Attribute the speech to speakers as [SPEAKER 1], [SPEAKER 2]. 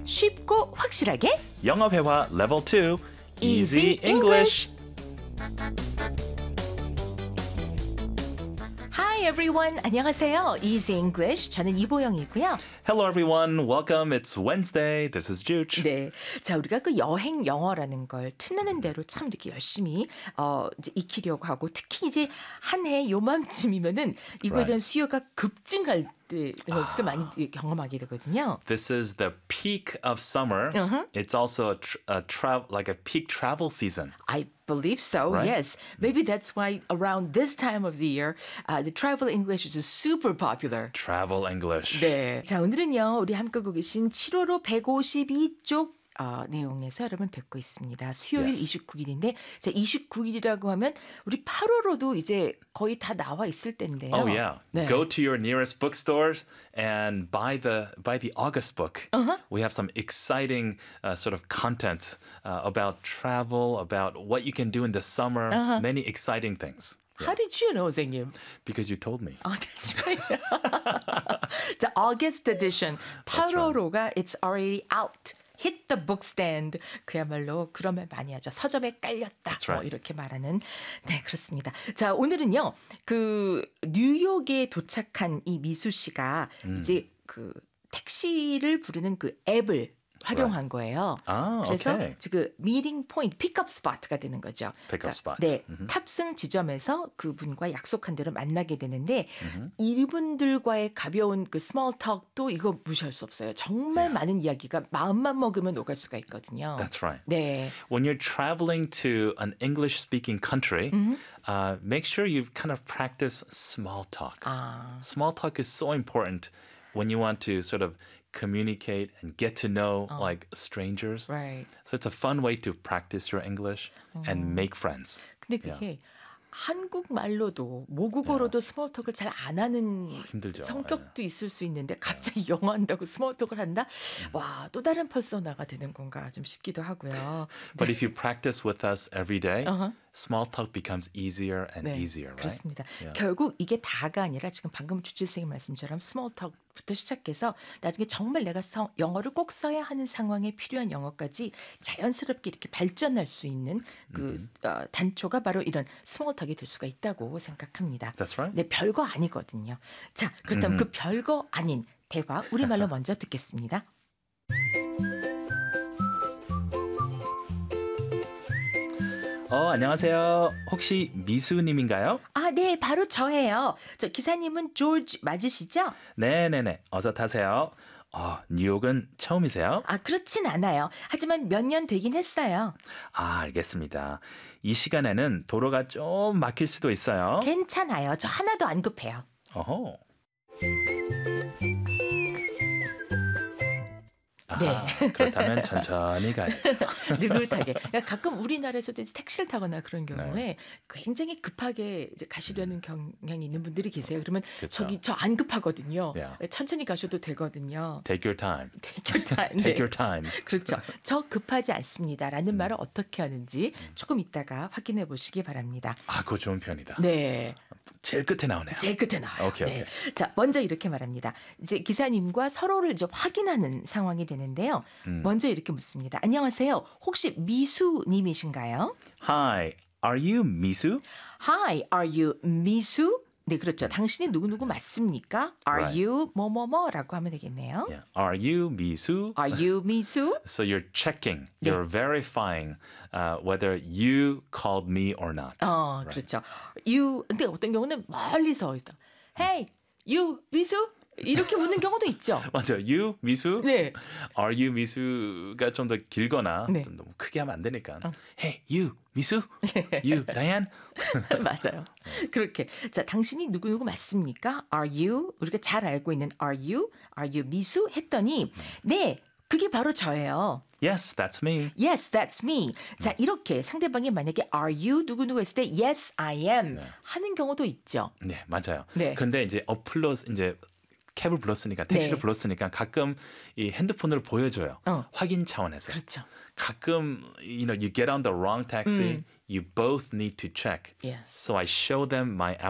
[SPEAKER 1] 쉽고 확실하게
[SPEAKER 2] 영어 회화 level 2 Easy English.
[SPEAKER 1] Hi everyone. 안녕하세요. Easy English. 저는 이보영이고요.
[SPEAKER 2] Hello everyone. Welcome. It's Wednesday. This is Juge.
[SPEAKER 1] 네. 자, 우리가 그 여행 영어라는 걸 틈나는 대로 참 이렇게 열심히 이제 익히려고 하고 특히 이제 한 해 요맘쯤이면은 이거에 대한 수요가 급증할 때 것을 많이 경험하게 되거든요.
[SPEAKER 2] This is the peak of summer. It's also like a peak travel season.
[SPEAKER 1] I believe so.
[SPEAKER 2] Right?
[SPEAKER 1] Yes. Maybe that's why around this time of the year, the travel English is super popular.
[SPEAKER 2] Travel English.
[SPEAKER 1] 네. 자, 오늘은요, 우리 함께하고 계신 7월호 152쪽 내용에서 여러분 뵙고 있습니다. 수요일
[SPEAKER 2] Yes.
[SPEAKER 1] 29일인데, 자, 29일이라고 하면 우리 8월호도 이제 거의 다 나와 있을 때인데요.
[SPEAKER 2] Oh yeah.
[SPEAKER 1] 네.
[SPEAKER 2] Go to your nearest bookstores and buy the August book. We have some exciting sort of content about travel, about what you can do in the summer, many exciting things.
[SPEAKER 1] How did you know, 선생님?
[SPEAKER 2] Because you told me.
[SPEAKER 1] That's right. The August edition.
[SPEAKER 2] That's right.
[SPEAKER 1] 8월호가 it's already out. Hit the book stand. 그야말로 그런 말 많이 하죠. 서점에 깔렸다.
[SPEAKER 2] That's right.
[SPEAKER 1] 이렇게 말하는. 네, 그렇습니다. 자, 오늘은요. 그 뉴욕에 도착한 이 미수 씨가 이제 그 택시를 부르는 그 앱을 활용한 거예요.
[SPEAKER 2] 아,
[SPEAKER 1] 그래서
[SPEAKER 2] 오케이.
[SPEAKER 1] 지금 미팅 포인트, 픽업 스팟가 되는 거죠.
[SPEAKER 2] Pick up spots.
[SPEAKER 1] 네, 탑승 지점에서 그분과 약속한 대로 만나게 되는데 이분들과의 가벼운 그 스몰 톡도 이거 무시할 수 없어요. 정말 많은 이야기가 마음만 먹으면 오갈 수가 있거든요.
[SPEAKER 2] That's right.
[SPEAKER 1] 네.
[SPEAKER 2] When you're traveling to an English-speaking country, make sure you kind of practice small talk. Small talk is so important when you want to sort of communicate and get to know like strangers.
[SPEAKER 1] Right.
[SPEAKER 2] So it's a fun way to practice your English and make friends.
[SPEAKER 1] 근데 그게 한국말로도 모국어로도 스몰톡을 잘 안 하는
[SPEAKER 2] 힘들죠.
[SPEAKER 1] 성격도 있을 수 있는데 갑자기 영어 한다고 스몰톡을 한다? 와, 또 다른 퍼소나가 되는 건가 좀 싶기도 하고요.
[SPEAKER 2] But if you practice with us every day, small talk becomes easier and easier, right?
[SPEAKER 1] 그렇습니다.
[SPEAKER 2] Yeah.
[SPEAKER 1] 결국 이게 다가 아니라 지금 방금 주치생님 말씀처럼 스몰톡부터 시작해서 나중에 정말 내가 영어를 꼭 써야 하는 상황에 필요한 영어까지 자연스럽게 이렇게 발전할 수 있는 그 단초가 바로 이런 스몰톡이 될 수가 있다고 생각합니다.
[SPEAKER 2] That's right.
[SPEAKER 1] 네, 별거 아니거든요. 자, 그렇다면 그 별거 아닌 대화 우리말로 먼저 듣겠습니다.
[SPEAKER 2] 안녕하세요. 혹시 미수님인가요?
[SPEAKER 1] 아, 네, 바로 저예요. 저 기사님은 조지 맞으시죠?
[SPEAKER 2] 네네네. 어서 타세요. 뉴욕은 처음이세요?
[SPEAKER 1] 아, 그렇진 않아요. 하지만 몇 년 되긴 했어요.
[SPEAKER 2] 알겠습니다. 이 시간에는 도로가 좀 막힐 수도 있어요.
[SPEAKER 1] 괜찮아요. 저 하나도 안 급해요.
[SPEAKER 2] 어허.
[SPEAKER 1] 네.
[SPEAKER 2] 그렇다면 천천히 가야죠.
[SPEAKER 1] 느긋하게. 그러니까 가끔 우리나라에서도 이제 택시를 타거나 그런 경우에 굉장히 급하게 이제 가시려는 경향이 있는 분들이 계세요. 그러면
[SPEAKER 2] 그쵸.
[SPEAKER 1] 저 안 급하거든요.
[SPEAKER 2] Yeah.
[SPEAKER 1] 천천히 가셔도 되거든요.
[SPEAKER 2] Take your time.
[SPEAKER 1] Take your time.
[SPEAKER 2] Take
[SPEAKER 1] 네.
[SPEAKER 2] your time.
[SPEAKER 1] 그렇죠. 저 급하지 않습니다라는 말을 어떻게 하는지 조금 이따가 확인해 보시기 바랍니다.
[SPEAKER 2] 그거 좋은 편이다.
[SPEAKER 1] 네.
[SPEAKER 2] 제일 끝에 나오네요.
[SPEAKER 1] 제일 끝에 나와요.
[SPEAKER 2] 오케이,
[SPEAKER 1] 네.
[SPEAKER 2] 오케이.
[SPEAKER 1] 자, 먼저 이렇게 말합니다. 이제 기사님과 서로를 이제 확인하는 상황이 되는데요. 먼저 이렇게 묻습니다. 안녕하세요. 혹시 미수님이신가요?
[SPEAKER 2] Hi, are you 미수?
[SPEAKER 1] Hi, are you 미수? 네, 그렇죠. 당신이 누구누구 맞습니까? Are
[SPEAKER 2] Right.
[SPEAKER 1] you 뭐뭐뭐라고 하면 되겠네요.
[SPEAKER 2] Yeah. Are you 미수?
[SPEAKER 1] Are you 미수?
[SPEAKER 2] So you're checking, you're verifying whether you called me or not.
[SPEAKER 1] 그렇죠. You, 근데 어떤 경우는 멀리서 있다. Hey, you 미수? 이렇게 묻는 경우도 있죠.
[SPEAKER 2] 맞아요. You 미수?
[SPEAKER 1] 네.
[SPEAKER 2] Are you 미수가 좀 더 길거나
[SPEAKER 1] 네.
[SPEAKER 2] 좀 너무 크게 하면 안 되니까. Hey, you 미수? You Diane?
[SPEAKER 1] 맞아요. 그렇게. 자, 당신이 누구누구 맞습니까? Are you? 우리가 잘 알고 있는 Are you? Are you 미수? 했더니 네, 그게 바로 저예요.
[SPEAKER 2] Yes, that's me.
[SPEAKER 1] Yes, that's me. 자, 이렇게 상대방이 만약에 Are you? 누구누구 했을 때 Yes, I am 하는 경우도 있죠.
[SPEAKER 2] 네, 맞아요.
[SPEAKER 1] 네.
[SPEAKER 2] 그런데 이제 어플로 이제 캡을 불렀으니까 택시를
[SPEAKER 1] 네.
[SPEAKER 2] 불렀으니까 가끔 이 핸드폰을 보여줘요. 확인 차원에서.
[SPEAKER 1] 그렇죠.
[SPEAKER 2] 가끔 you get on the wrong taxi, you both need to check.
[SPEAKER 1] Yes.
[SPEAKER 2] So I show them my